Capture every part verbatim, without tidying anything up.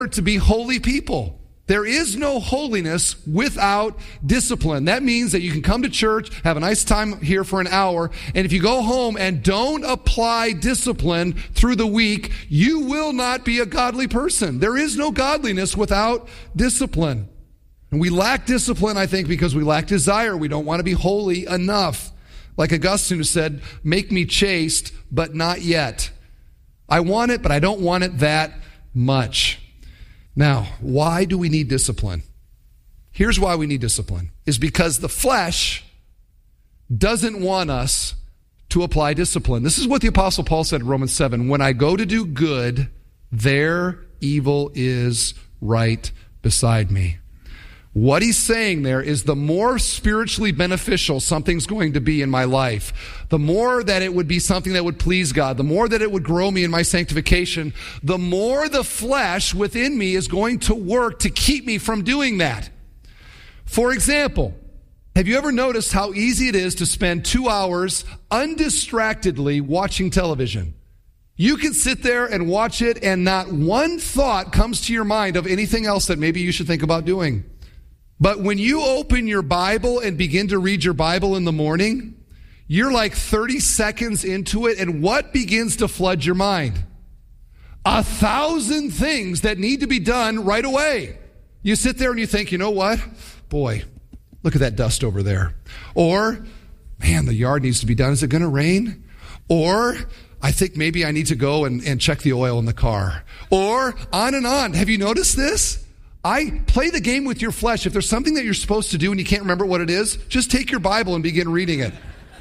to be holy people. There is no holiness without discipline. That means that you can come to church, have a nice time here for an hour, and if you go home and don't apply discipline through the week, you will not be a godly person. There is no godliness without discipline. And we lack discipline, I think, because we lack desire. We don't want to be holy enough. Like Augustine who said, make me chaste, but not yet. I want it, but I don't want it that much. Now, why do we need discipline? Here's why we need discipline. Is because the flesh doesn't want us to apply discipline. This is what the Apostle Paul said in Romans seven. When I go to do good, there evil is right beside me. What he's saying there is the more spiritually beneficial something's going to be in my life, the more that it would be something that would please God, the more that it would grow me in my sanctification, the more the flesh within me is going to work to keep me from doing that. For example, have you ever noticed how easy it is to spend two hours undistractedly watching television? You can sit there and watch it and not one thought comes to your mind of anything else that maybe you should think about doing. But when you open your Bible and begin to read your Bible in the morning, you're like thirty seconds into it, and what begins to flood your mind? A thousand things that need to be done right away. You sit there and you think, you know what? Boy, look at that dust over there. Or, man, the yard needs to be done. Is it going to rain? Or, I think maybe I need to go and, and check the oil in the car. Or, on and on. Have you noticed this? I play the game with your flesh. If there's something that you're supposed to do and you can't remember what it is, just take your Bible and begin reading it.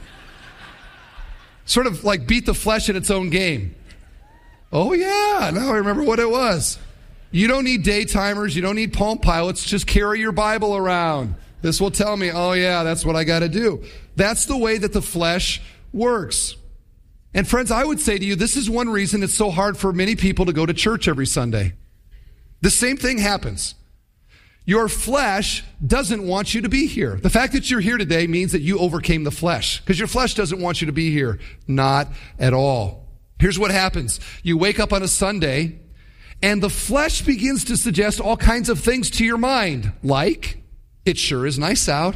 Sort of like beat the flesh in its own game. Oh yeah, now I remember what it was. You don't need day timers. You don't need Palm Pilots. Just carry your Bible around. This will tell me, oh yeah, that's what I got to do. That's the way that the flesh works. And friends, I would say to you, this is one reason it's so hard for many people to go to church every Sunday. The same thing happens. Your flesh doesn't want you to be here. The fact that you're here today means that you overcame the flesh, because your flesh doesn't want you to be here. Not at all. Here's what happens. You wake up on a Sunday, and the flesh begins to suggest all kinds of things to your mind, like, it sure is nice out.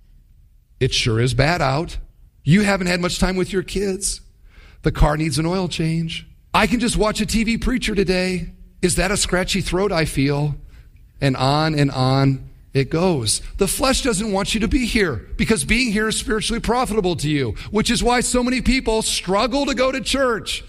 It sure is bad out. You haven't had much time with your kids. The car needs an oil change. I can just watch a T V preacher today. Is that a scratchy throat I feel? And on and on it goes. The flesh doesn't want you to be here because being here is spiritually profitable to you, which is why so many people struggle to go to church.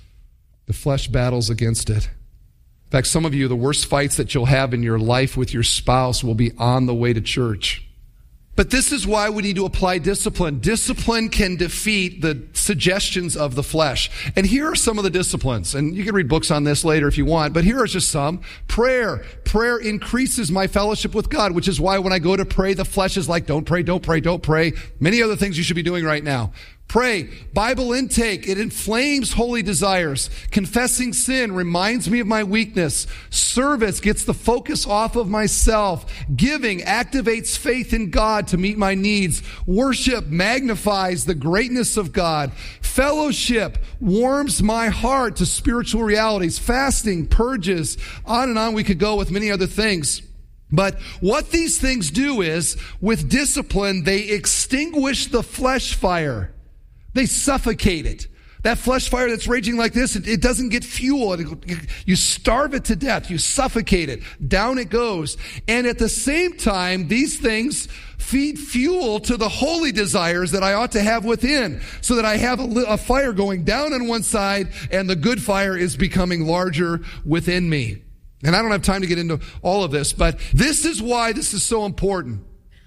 The flesh battles against it. In fact, some of you, the worst fights that you'll have in your life with your spouse will be on the way to church. But this is why we need to apply discipline. Discipline can defeat the suggestions of the flesh. And here are some of the disciplines. And you can read books on this later if you want, but here are just some. Prayer. Prayer increases my fellowship with God, which is why when I go to pray, the flesh is like, don't pray, don't pray, don't pray. Many other things you should be doing right now. Pray. Bible intake. It inflames holy desires. Confessing sin reminds me of my weakness. Service gets the focus off of myself. Giving activates faith in God to meet my needs. Worship magnifies the greatness of God. Fellowship warms my heart to spiritual realities. Fasting purges. On and on we could go with many other things. But what these things do is, with discipline, they extinguish the flesh fire. They suffocate it. That flesh fire that's raging like this, it, it doesn't get fuel. It, you starve it to death. You suffocate it. Down it goes. And at the same time, these things feed fuel to the holy desires that I ought to have within, so that I have a, a fire going down on one side and the good fire is becoming larger within me. And I don't have time to get into all of this, but this is why this is so important.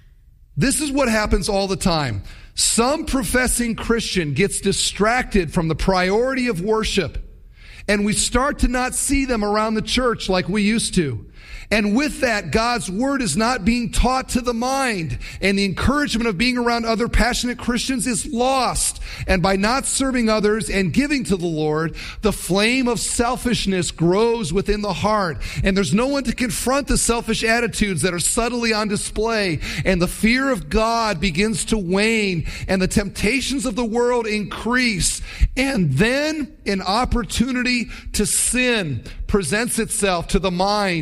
This is what happens all the time. Some professing Christian gets distracted from the priority of worship, and we start to not see them around the church like we used to. And with that, God's word is not being taught to the mind, and the encouragement of being around other passionate Christians is lost. And by not serving others and giving to the Lord, the flame of selfishness grows within the heart, and there's no one to confront the selfish attitudes that are subtly on display, and the fear of God begins to wane, and the temptations of the world increase, And then an opportunity to sin presents itself to the mind